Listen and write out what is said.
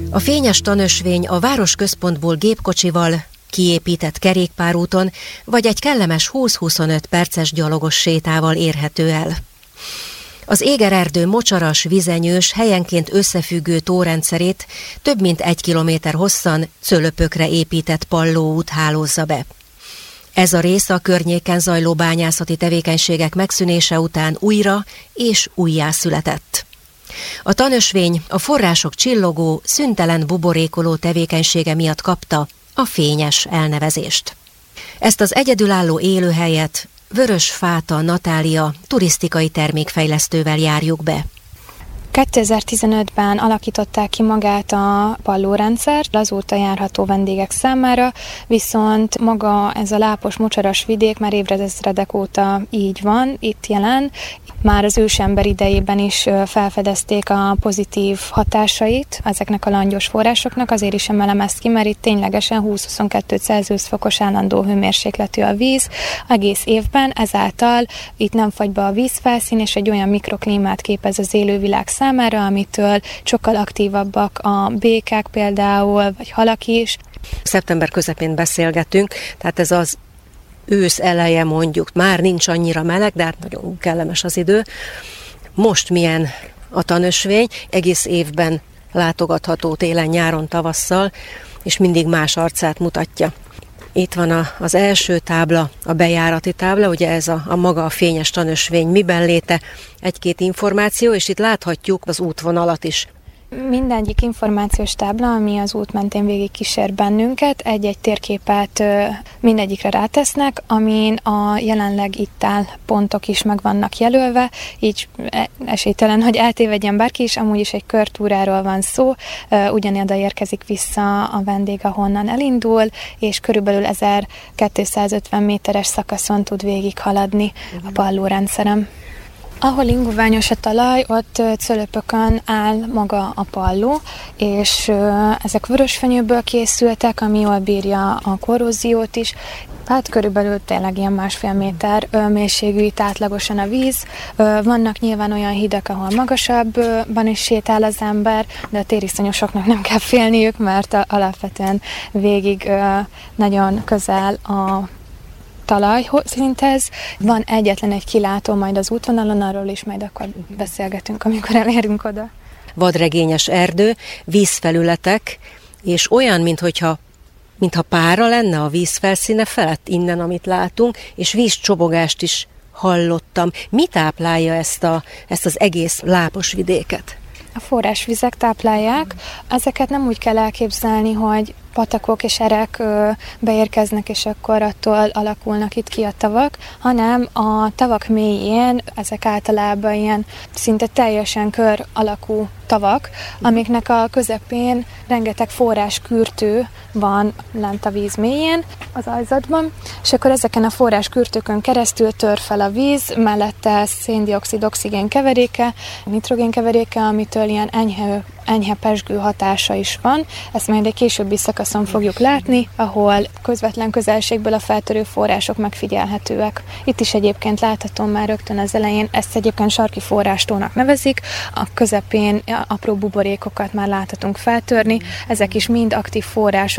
A fényes tanösvény a városközpontból gépkocsival, kiépített kerékpárúton vagy egy kellemes 20-25 perces gyalogos sétával érhető el. Az égererdő mocsaras, vizenyős, helyenként összefüggő tórendszerét több mint 1 kilométer hosszan cölöpökre épített pallóút hálózza be. Ez a rész a környéken zajló bányászati tevékenységek megszűnése után újra és újjászületett. A tanösvény a források csillogó, szüntelen buborékoló tevékenysége miatt kapta a fényes elnevezést. Ezt az egyedülálló élőhelyet Vörös Fáta Natália turisztikai termékfejlesztővel járjuk be. 2015-ben alakították ki magát a pallórendszert, azóta járható vendégek számára, viszont maga ez a lápos, mocsaras vidék már évredek óta így van, itt jelen. Már az ősember idejében is felfedezték a pozitív hatásait ezeknek a langyos forrásoknak, azért is emelem ezt ki, mert itt ténylegesen 20-22 Celsius fokos állandó hőmérsékletű a víz egész évben, ezáltal itt nem fagy be a vízfelszín, és egy olyan mikroklímát képez az élővilág számára, amitől sokkal aktívabbak a békák például, vagy halak is. Szeptember közepén beszélgetünk, tehát ez az ősz eleje mondjuk, már nincs annyira meleg, de hát nagyon kellemes az idő. Most milyen a tanösvény, egész évben látogatható télen, nyáron, tavasszal, és mindig más arcát mutatja. Itt van az első tábla, a bejárati tábla, ugye ez a maga a fényes tanösvény miben léte, egy-két információ, és itt láthatjuk az útvonalat is. Mindegyik információs tábla, ami az út mentén végig kísér bennünket, egy-egy térképet mindegyikre rátesznek, amin a jelenleg itt áll pontok is meg vannak jelölve, így esélytelen, hogy eltévedjen bárki is, amúgy is egy körtúráról van szó, ugyanoda érkezik vissza a vendég, ahonnan elindul, és körülbelül 1250 méteres szakaszon tud végighaladni a pallórendszerem. Ahol inguványos a talaj, ott cölöpökön áll maga a palló, és ezek vörösfenyőből készültek, ami jól bírja a korróziót is. Hát körülbelül tényleg ilyen 1,5 méter mélységű itt átlagosan a víz. Vannak nyilván olyan hídak, ahol magasabban is sétál az ember, de a tériszonyosoknak nem kell félniük, mert alapvetően végig nagyon közel a talajszinthez. Van egyetlen egy kilátó majd az útvonalon, arról is majd akkor beszélgetünk, amikor elérünk oda. Vadregényes erdő, vízfelületek, és olyan, mintha pára lenne a vízfelszíne felett innen, amit látunk, és vízcsobogást is hallottam. Mi táplálja ezt az egész lápos vidéket? A forrásvizek táplálják. Ezeket nem úgy kell elképzelni, hogy patakok és erek beérkeznek, és akkor attól alakulnak itt ki a tavak, hanem a tavak mélyén ezek általában ilyen szinte teljesen kör alakú tavak, amiknek a közepén rengeteg forráskürtő van lent a víz mélyén, az aljzatban, és akkor ezeken a forráskürtőkön keresztül tör fel a víz, mellette széndioxid, oxigén keveréke, nitrogén keveréke, amitől ilyen enyhe pezsgő hatása is van. Ezt majd egy későbbi szakaszon fogjuk látni, ahol közvetlen közelségből a feltörő források megfigyelhetőek. Itt is egyébként látható már rögtön az elején, ezt egyébként sarki forrástónak nevezik, a közepén apró buborékokat már láthatunk feltörni, ezek is mind aktív források,